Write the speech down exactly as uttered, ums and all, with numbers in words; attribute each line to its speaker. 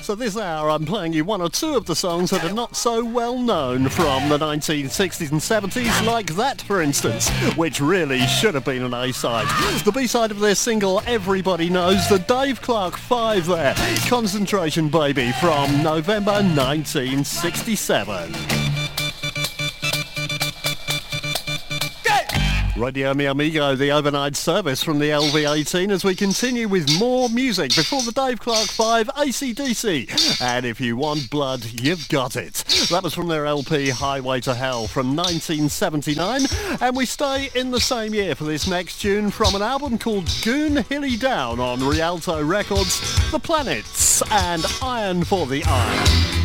Speaker 1: So this hour I'm playing you one or two of the songs that are not so well known from the nineteen sixties and seventies, like that for instance, which really should have been an A-side. The B-side of their single Everybody Knows, the Dave Clark five there, Concentration Baby from November nineteen sixty-seven. Radio Mi Amigo, the overnight service from the L V eighteen, as we continue with more music before the Dave Clark five, A C D C. And if you want blood, you've got it. That was from their L P Highway to Hell from nineteen seventy-nine. And we stay in the same year for this next tune from an album called Goon Hilly Down on Rialto Records, The Planets and Iron for the Iron.